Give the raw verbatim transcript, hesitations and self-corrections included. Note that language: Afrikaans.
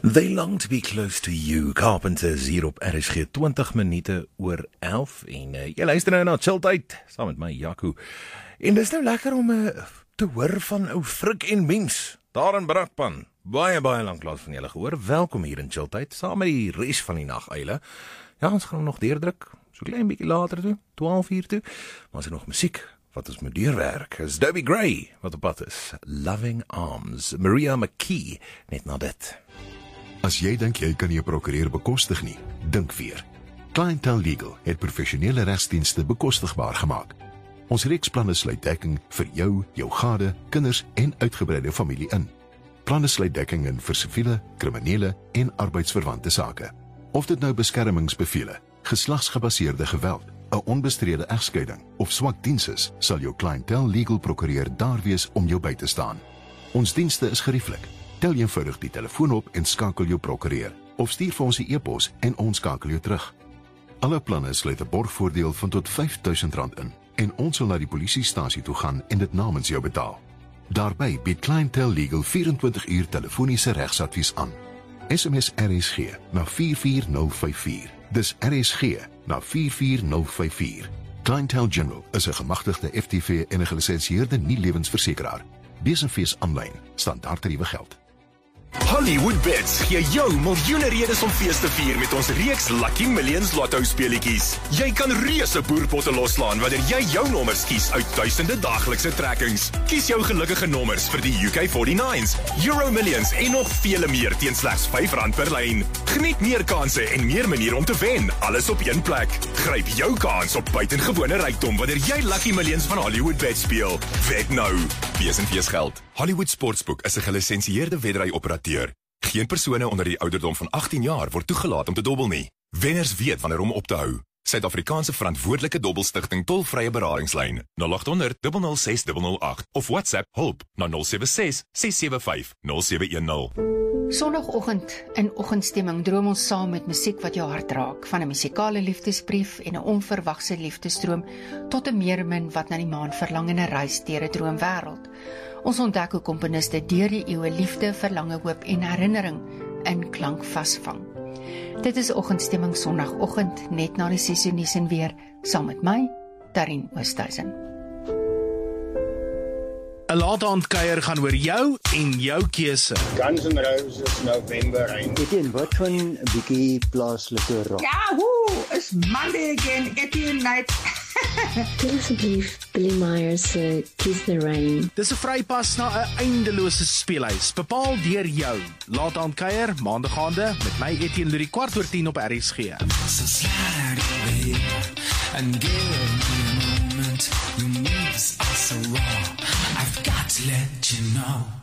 They long to be close to you. Carpenters hier op R S G twintig minute oor elf. En uh, jy luister nou na Chilltyd saam met my Jaco. En dis nou lekker om uh, te hoor van ou Frik en Mens daar in Brakpan. Baie baie lank laat van julle gehoor. Welkom hier in Chilltyd saam met die res van die naguile. Ja, ons gaan nog deurdruk. So klein bietjie later toe, twaalf uur toe. Maar as er nog musiek wat ons moet deurwerk is Debbie Gray wat op pad is. Loving Arms. Maria McKee net na dit. As jy dink jy kan nie 'n prokureur bekostig nie, dink weer. Clientele Legal het professionele regsdienste bekostigbaar gemaak. Ons reeksplanne sluit dekking vir jou, jou gade, kinders en uitgebreide familie in. Planne sluit dekking in vir siviele, kriminele en arbeidsverwante sake. Of dit nou beskermingsbevele, geslagsgebaseerde geweld, 'n onbestrede egskeiding of swak diens is, sal jou Clientele Legal prokureur daar wees om jou by te staan. Ons dienste is gerieflik. Tel eenvoudig die telefoon op en skakel jou prokureur, of stuur vir ons 'n e-pos en ons skakel jou terug. Alle planne sluit 'n borgvoordeel van tot vyf duisend rand in, en ons sal na die polisiestasie toe gaan en dit namens jou betaal. Daarby bied Clientele Legal vyf en twintig uur telefoniese regsadvies aan. S M S R S G na vier vier nul vyf vier. Dis R S G na vier vier nul vyf vier. Clientele General is 'n gemagtigde F T V en 'n gelisensieerde nie-lewensversekeraar. Besenfees aanlyn, standaardtariewe geld. Hollywood Bets gee jou miljoene redes om fees te vier met ons reeks Lucky Millions Lotto speletjies. Jy kan reuse boerpotte loslaan wanneer jy jou nommers kies uit duisende daaglikse trekkings. Kies jou gelukkige nommers vir die U K forty-nines, Euro Millions en nog vele meer teen slegs vyf rand per lyn. Geniet meer kansse en meer maniere om te wen, alles op een plek. Gryp jou kans op buitengewone rykdom wanneer jy Lucky Millions van Hollywood Bets speel. Wed nou. Wees en fees geld. Hollywood Sportsbook is 'n gelisensieerde wedry-operateur. Geen persone onder die ouderdom van agttien jaar word toegelaat om te dobbel nie. Wenners weet wanneer om op te hou. Suid-Afrikaanse verantwoordelike dobbelstigting tolvrye beradingslyn nul agt honderd nul nul ses nul nul agt of WhatsApp hulp na nul sewe ses ses sewe vyf nul sewe een nul. Sondagoggend in oggendstemming droom ons saam met musiek wat jou hart raak, van 'n musikale liefdesbrief en 'n onverwagse liefdesdroom tot 'n meermin wat na die maan verlang en 'n reis deur 'n droomwêreld. Ons ontdek hoe komponiste deur die eeue liefde, verlange, hoop en herinnering in klank vasvang. Dit is oggendstemming Sondagoggend net na die ses uur nuus en weer saam met my, Darien Oosthuizen. 'n Laat-aandkuier gaan oor jou en jou keuse. Guns N' Roses, November Rain. Etienne, wat van 'n bietjie plaaslike rock? Ja, woe, it's Monday again, Etienne night. Dit is asseblief Billy Myers se Kiss the Rain. Dis 'n vrypas na 'n eindelose speelhuis, bepaal deur jou. Laat-aandkuier, maandegaande, met my Etienne Lurie, kwart oor tien op R S G. So slide away and give me a moment. Your moves are so raw, I've got to let you know.